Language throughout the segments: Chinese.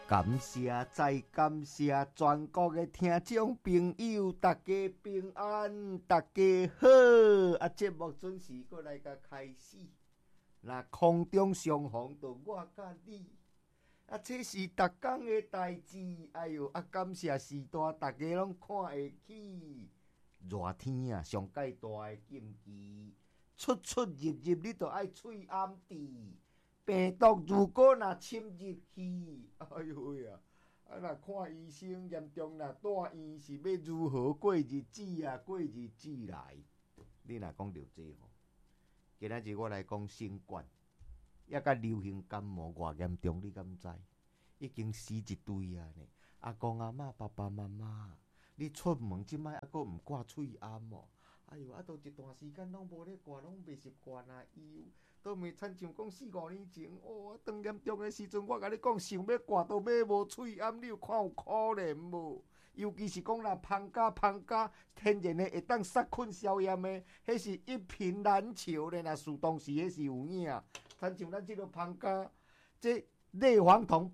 感谢再感谢全国的听众朋友，大家平安，大家好。节目准时过来甲开始。那空中相逢，就我甲你。这是逐天的代志。哎呦，感谢时代，大家拢看会起。热天啊，上界大的禁忌，出出入入，你都爱喙暗滴。病毒如果若侵入去，哎呦喂啊！若看医生严重，若住院是要如何过日子啊？过日子来，你若讲到这吼，今仔日我来讲新冠，也甲流行感冒偌严重，你敢知？已经死一堆啊呢！阿公阿嬷、爸爸妈妈，你出门即摆还阁毋挂喙暗哦？哎呦，都一段时间拢无咧挂，拢袂习惯啊，伊都袂亲像讲4-5年前，当严重的时阵，我甲你讲，想要挂都买无喙暗，你有看有可怜无？尤其是讲若芳家天然的会当杀菌消炎的，迄是一瓶难求的。若是当时迄是有影，亲像咱即个芳家，这类黄酮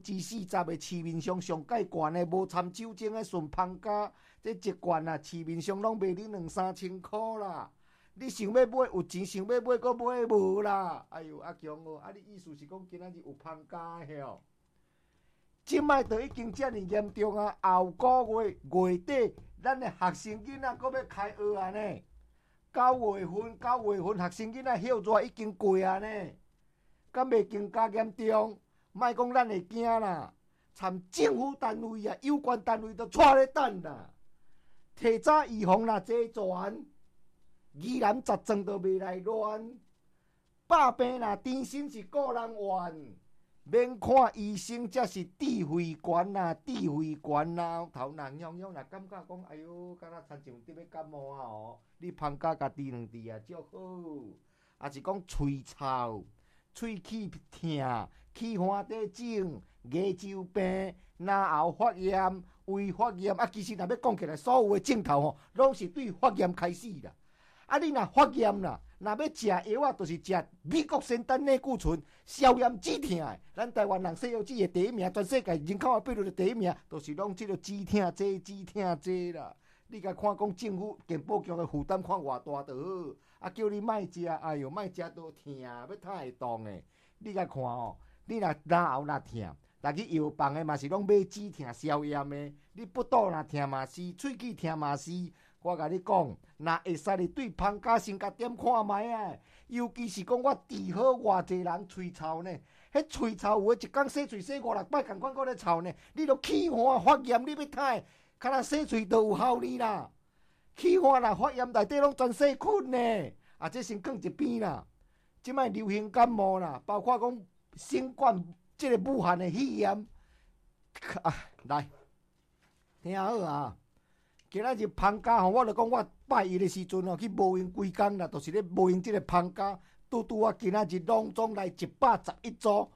40%的市面上上介悬的，无掺酒精的纯芳家，这一罐啊，市面上拢卖你2-3千块啦。你想要买有钱，想要买阁买无啦。哎呦，阿强哦，你意思是讲今仔日有芳家的吼？即摆都已经遮尔严重啊！后个月月底，咱的学生囡仔阁要开学啊呢。9月份学生囡仔休热已经过啊呢，敢袂更加严重？莫讲咱会惊啦，参政府单位啊、有关单位都带咧等啦。提早预防啦，齐全。疑难杂症都袂来乱，百病若甜心是个人怨，免看医生才是智慧悬啦，智慧悬啦。头若痒痒，若感觉讲，哎哟，敢若亲像得要感冒啊哦，你芳家家滴两滴啊，足好。也是讲喙臭、喙齿疼、气管底肿、牙周病、咽喉发炎、胃发炎其实若要讲起来，所有的症头吼，拢是对发炎开始啦。你若发炎啦，若要食药啊，就是食美国仙丹类固醇消炎止疼的。咱台湾人西药剂的第一名，全世界人口的比率的第一名，就是拢即个止疼剂啦。你甲看讲政府健保局的负担看偌大就好，叫你莫食，哎哟，莫食都疼，要太会动的。你甲看哦，你若咽喉若疼，来去药房的嘛是拢买止疼消炎的，你腹肚若疼嘛是，喙齿疼嘛是。我甲你讲，若会使你对芳家先甲点看卖啊！尤其是讲我治好偌济人喙臭呢，迄喙臭有诶一工洗喙洗5-6摆，共款搁咧臭呢。你著气管发炎，你要刣，敢若洗喙都有效哩啦。气管若发炎内底拢全细菌呢，这先放一边啦。即摆流行感冒啦，包括讲新冠即个武汉诶肺炎，来听好啊！今仔日芳家吼，我著讲我拜一的时阵吼，去无闲规工啦，就是咧无闲即个芳家，拄啊今仔日拢总来111组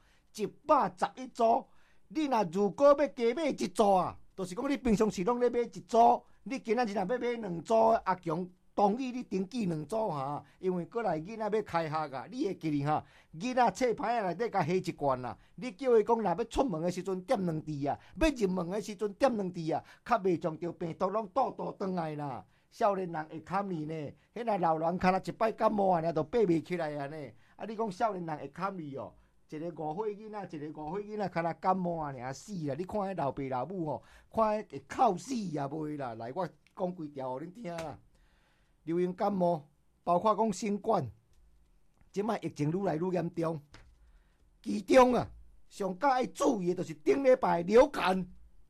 ，111组。你如果要加买一组啊，就是讲你平常时拢咧买一组，你今仔日若要买2组，阿强同意你登记2组哈，因为过来囡仔要开学啊，你会记哩哈？囡仔册牌内底甲下一罐啦，你叫伊讲若要出门的时阵点2滴啊，要入门的时阵点2滴啊，较袂将着病毒拢倒转来啦。少年人会堪哩呢，迄若老人敢若一摆感冒啊，都爬袂起来啊呢。你讲少年人会堪哩哦？一个5岁囡仔，敢若感冒啊尔死啦！你看迄老爸老母吼，看迄会哭死也袂啦。来，我讲几条互恁听啦。流行感冒，包括讲新冠，即摆疫情愈来愈严重。其中啊，上较爱注意的就是顶礼拜流感，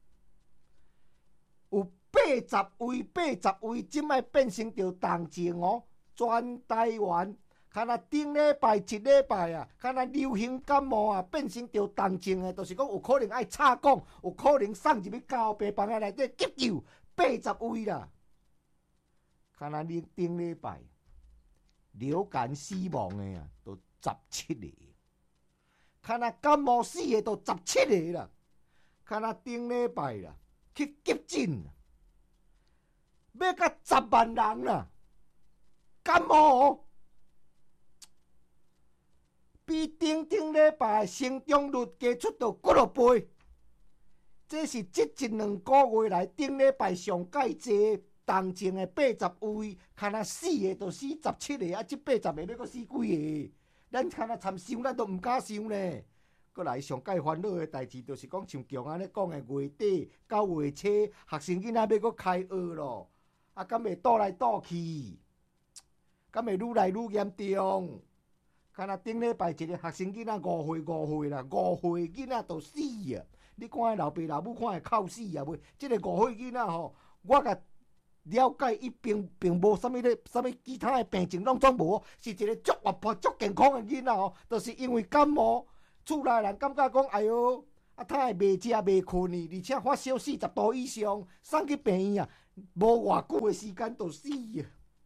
有80位，即摆变成着重症哦。全台湾，敢若顶礼拜一礼拜啊，敢若流行感冒啊，变成着重症的，就是讲有可能爱插管，有可能送入去交病房内底急救，80位啦。敢若你顶礼拜流感死亡的啊，都17个；敢若感冒死的都17个啦。敢若顶礼拜啦，去急诊啦，要到10万人啦。感冒比顶礼拜成长率加出到几落倍。 这是这1-2个月来顶礼拜上介济动静的80位，敢若死的就死17个，啊，这80个要阁死几个？咱敢若参想，咱都毋敢想呢。过来上介烦恼的代志，就是讲像强安尼讲的，月底到月初，学生囡仔要阁开学咯，啊，敢会倒来倒去，敢会愈来愈严重？敢若顶礼拜一个学生囡仔5岁啦，5岁囡仔就死啊！你看迄老爸老母看会哭死啊！袂，这个5岁囡仔吼，我甲了解伊并无啥物其他的病情，拢总无，是一个足活泼、足健康的囡仔吼，就是因为感冒，厝内人感觉讲，哎哟，啊，他会袂食袂困呢，而且发烧40度以上，送去病院啊，无偌久的时间就死啊！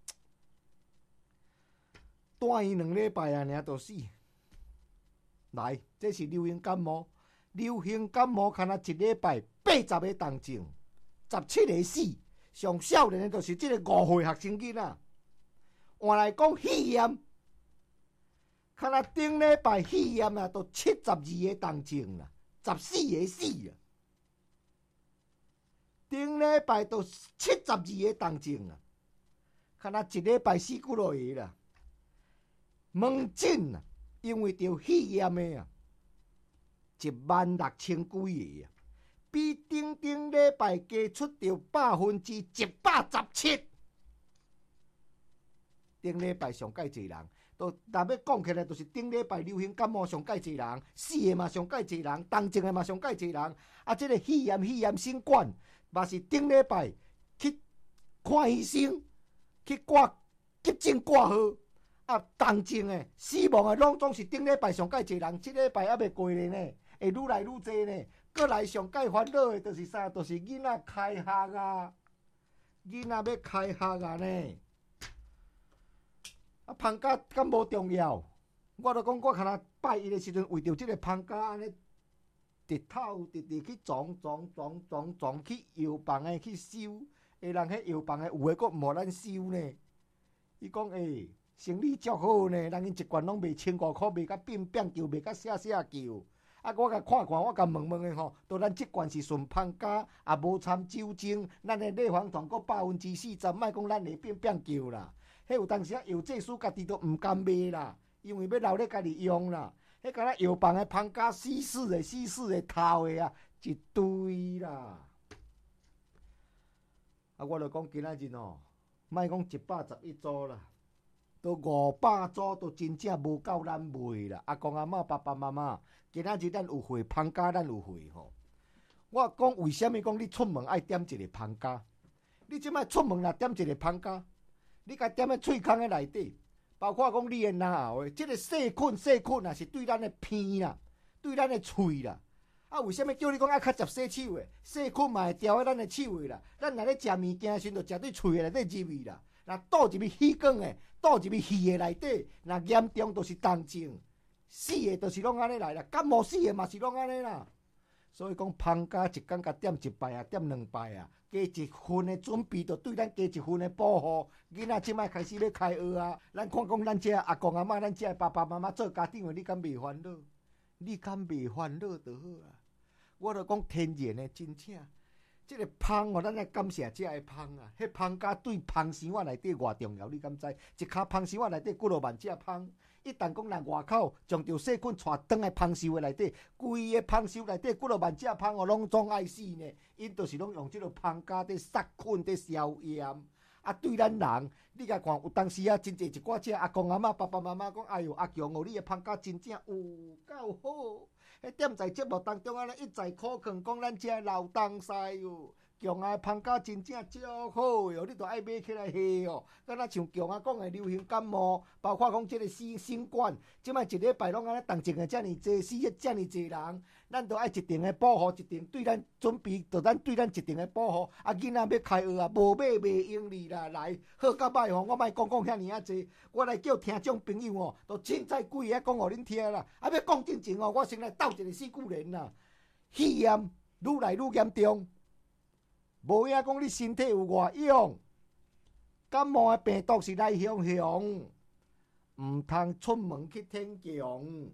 带伊2礼拜啊，尔就死。来，这是流行感冒，流行感冒，敢若1礼拜80个动静，17个死。上少年的就是这个5岁学生囡仔。换来讲肺炎，敢若顶礼拜肺炎啊，都72个动静啦，14个死啊。顶礼拜都72个动静啊，敢若1礼拜死几落个啦。门诊啊，因为得肺炎的啊，16000几个啊。比顶礼拜加出着117%。顶礼拜上介济人，都若要讲起来，就是顶礼拜流行感冒上介济人，死的嘛上介济人，重症的嘛上介济人。啊，这个肺炎新冠，嘛是顶礼拜去看医生，去挂急诊挂号。啊，重症的、死亡的，拢总是顶礼拜上介济人，这礼拜还未过咧呢，会愈来愈侪呢。过来上介烦恼的，就是啥？就是囡仔开学啊，囡仔要开学啊呢。啊，放假敢无重要？我著讲，我看若拜一的时阵，为着这个放假安尼，直透直去撞去药房的去收，下人迄药房的有诶，阁毋互咱收呢。伊讲生理足好呢，人因一罐拢卖1500块，卖甲变叫，卖甲写叫。啊！我甲看，我甲问的吼，都咱即罐是顺芳家，也无掺酒精，咱的内防糖阁40%，莫讲咱会变叫啦。迄有当时啊，药剂师家己都毋甘卖啦，因为要留咧家己用啦。迄敢若药房的芳家死死的头的啊，一堆啦。啊，我著讲今仔日吼，莫讲111组啦。都500组都真正无够咱卖啦！阿公阿嬷、爸爸妈妈，今仔日咱有会芳家，咱有会吼。我讲为虾米讲你出门爱点一个芳家？你即摆出门若点一个芳家，你甲点咧喙孔诶内底，包括讲你诶咽喉诶，即个细菌啊，是对咱诶鼻啦，对咱诶喙啦。啊，为虾米叫你讲爱较接洗手诶？细菌嘛会掉喺咱诶手诶啦。咱若咧食物件时，就食对喙诶内底入去啦。若倒入去气管诶，倒入去肺诶内底，若严重就是重症，死诶就是拢安尼来啦。感冒死诶嘛是拢安尼啦。所以讲，芳家一工甲点1摆啊，点2摆啊，加一份诶准备，就对咱加一份诶保护。囡仔即摆开始要开学啊，咱看讲咱遮阿公阿嬷，咱遮爸爸妈妈做家长诶，你敢袂烦恼？你敢袂烦恼就好啊。我著讲天然诶，真正。即个芳哦，咱来感谢遮个芳啊！迄芳家对芳箱仔内底偌重要，你敢知？一卡芳箱仔内底几落万只芳，一旦讲人外口将着细菌带转来芳箱内底，规个芳箱内底几落万只芳哦，拢总爱死呢。因就是拢用即个芳家伫杀菌、伫消炎。啊，对咱人，你甲看有当时啊，真济一寡只阿公阿嬷、爸爸妈妈讲，哎哟，阿强哦，你的芳家真正有够好。迄点在节目当中安尼一再苦劝，讲咱遮老东西哟，强啊芳家真正足好哟，你著爱买起来下哦。敢若像强啊讲的流行感冒，包括讲即个新冠，即摆一礼拜拢安尼动静的遮尔济，死的遮尔济人，咱著爱一定的保护，一定对咱准备，著咱对咱一定的保护。啊，囡仔要开学啊，无买袂用哩啦，来好甲歹吼，我莫讲遐尔啊济，我来叫听众朋友哦，都凊彩几个讲互恁听啦。啊，要讲真情哦，我先来斗一个死巨人啦，肺炎愈来愈严重。无影讲你身体有外用，感冒的病毒是来雄雄，毋通出门去天强，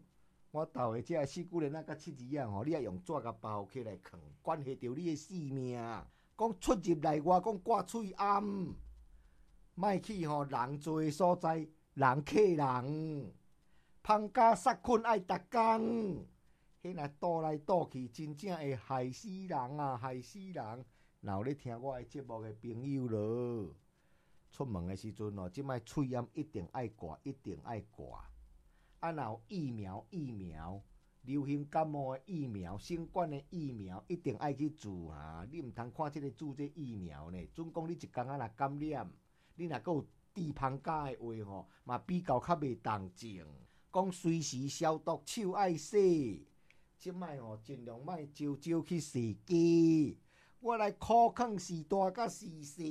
我斗的这四句连仔甲七字啊吼，你爱用纸甲包起来藏，关系到你的性命。讲出入内外，讲挂喙暗，莫去吼人多的所在，人客人，芳家杀困爱逐工，迄若倒来倒去，真正会害死人啊，害死人！若有咧听我的节目的朋友咯，出门的时阵哦，即摆喙炎一定爱挂，一定爱挂。啊，若有疫苗，流行感冒的疫苗、新冠的疫苗，一定爱去注啊！你毋通看即个注这疫苗呢，准讲你一工仔若感染，你若阁有治芳家的话吼，嘛比较较袂动静。讲随时消毒手爱洗，即摆吼尽量莫招招去洗鸡。我来苦劝时大甲时细，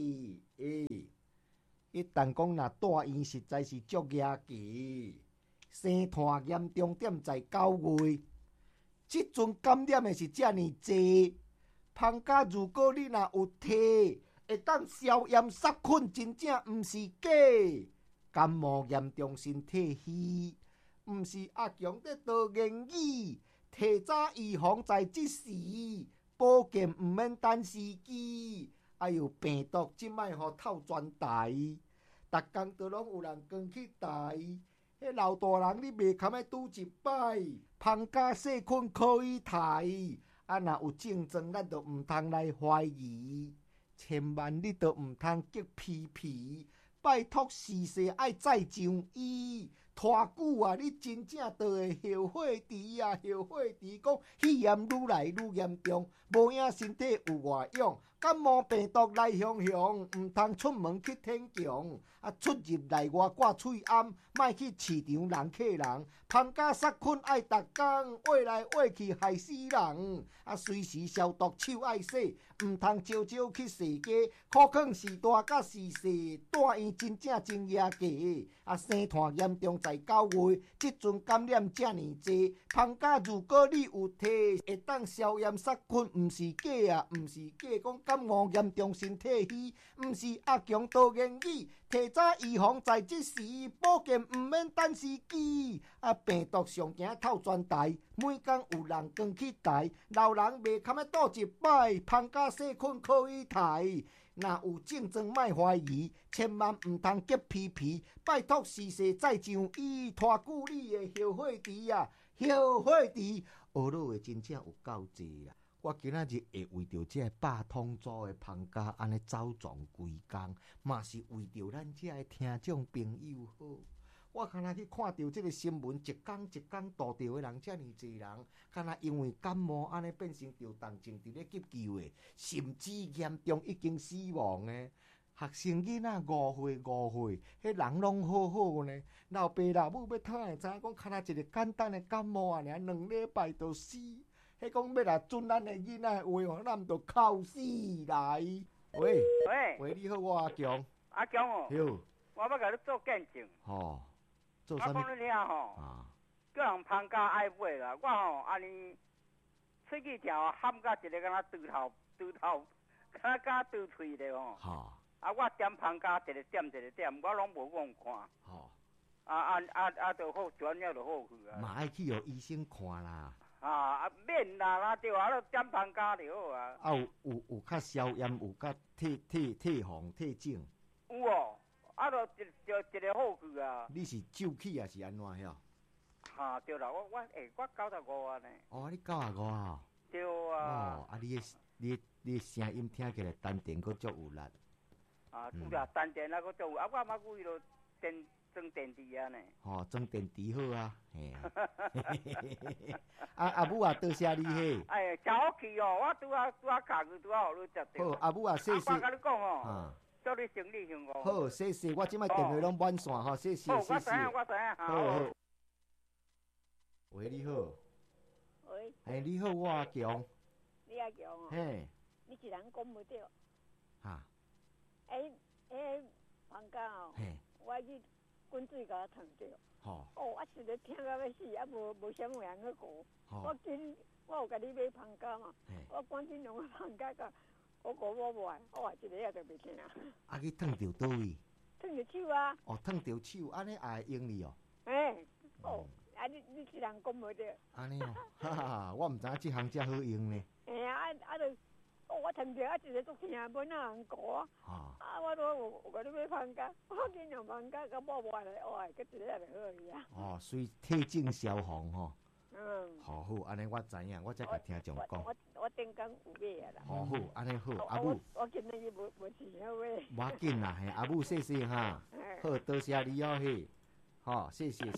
一旦讲若住院实在是足野奇。生团严重点在9月，即阵感染的是遮尼济，芳家如果你若有体，会当消炎杀菌，真正毋是假。感冒严重身体虚，毋是阿强在多言语，提早预防在即时，保健毋免等时机。哎呦，病毒即摆吼透全台，逐工都拢有人扛去台。迄老大人，你袂堪要拄一摆，芳家细菌可以抬。啊，若有症状，咱就毋通来怀疑，千万你都毋通激皮皮。拜托，时势爱再上医，拖久啊，你真正就会后悔迟啊！后悔迟，讲肺炎愈来愈严重，无影身体有外勇。感冒病毒来雄雄，毋通出门去天强。啊，出入内外挂喙暗，莫去市场人客人。芳家杀菌爱逐工，挖来挖去害死人。啊，随时消毒手爱洗，毋通招招去洗家。苦劝时大甲时细，住院真正真野鸡。啊，生团严重在9月，即阵感染遮尼济。芳家如果你有体，会当消炎杀菌，毋是假啊，毋是假。讲感冒严重身体虚，毋是阿强多言语。提早预防在即时，保健毋免等时机。啊，病毒上行透全台，每工有人扛去台，老人袂堪要倒一摆，芳家细菌可以抬。若有症状莫怀疑，千万毋通激皮皮。拜托时势再上医，拖久你会后悔迟啊！后悔迟，学老的真正有够济啦。我今仔日会为着这8通组的芳家安尼走撞规工，嘛是为着咱这的听众朋友好。我刚才去看到这个新闻，一天一天度到的人遮尔济人，敢若因为感冒安尼变成着动静伫咧急救的，甚至严重已经死亡的。学生囡仔5岁，迄人拢好好呢。老爸老母要讨会知影讲，敢若一个简单的感冒啊，2礼拜就死。迄讲要来准咱的囡仔的话吼，咱就哭死来。喂，你好，我阿强。 阿强哦， 哟， 我要甲你做见证。 吼，做我啥物？ 讲你听吼，叫人芳家爱买啦。我吼安尼喙齿条喊甲一个敢若猪头，敢若猪喙咧吼。 吼。 啊，我点芳家一个点，我拢无讲看。吼。就好，转了就好去啊。 嘛爱去互医生看啦。 免啦，对啊，点芳家就好啊。 有较消炎，有较退红退肿。 有哦，就一个好去啊。 你是酒气还是安怎遐？ 对啦，我95啊呢。 哦，你95啊？ 对啊。 哦，你的声音听起来淡定，佫足有力。 有啦，淡定啊，佫足有，我嘛为了装电池啊呢。 装电池好啊，嘿啊。阿母啊，多谢你嘿。 真好气哦！我拄啊教去，拄啊互你接到。 好，阿母啊，谢谢。 我甲你讲哦，祝你生日幸福。 好，谢谢，我即摆电话拢满线吼，谢谢。 好，我知影。 好。喂，你好。 喂。 你好，我阿强。 你阿强哦。 嘿。 你一人讲不着。芳家哦。 嘿。 我去滚水甲我烫着。 哦， 我一日听到要死，无啥物人去顾。我有甲你买芳家嘛，我赶紧用芳家甲，我顾我无爱，我一个也都袂听。 去烫着倒位？ 烫着手啊。 烫着手，安尼也会用哩哦。 你一人讲无着。 安尼哦，哈哈，我毋知影即项遮好用呢。 嘿啊，就我听着一个足听本啊人讲啊，我都有甲你要放假，我尽量放假，甲某来学的，佮一个就好去啊。 哦，所退境消防吼。好，安尼我知影，我才甲听众讲。 我顶工有买啊啦。 好，安尼好，阿母。 我今日无钱要买。 无要紧啦，嘿，阿母谢谢哈。好，多谢你哦嘿。好，谢谢。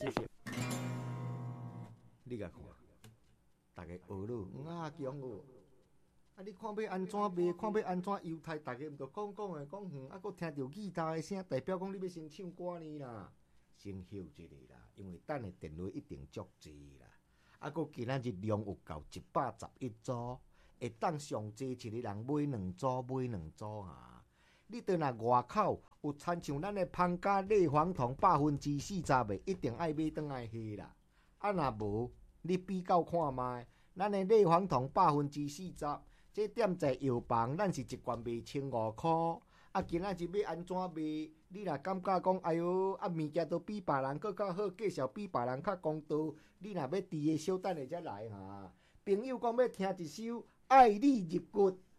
你甲看，大家学咯，强学。啊，你看要安怎卖，看要安怎犹太，大家毋着讲的，啊，佮听着吉他的声，代表讲你要先唱歌呢啦，先休一下啦，因为等下电话一定足济啦。啊，佮今仔日量有够111组，会当上济一个人买2组啊！你倒若外口有参像咱的芳家类黄酮40%的，一定爱买转来下啦。啊，若无，你比较看卖，咱的类黄酮40%，这点在药房，咱是一罐卖1500块。啊，今仔日要安怎卖？你若感觉讲，哎哟，啊物件都比别人搁较好，介绍比别人较公道，你若要伫个小等下才来哈。朋友讲要听一首《爱你入骨》。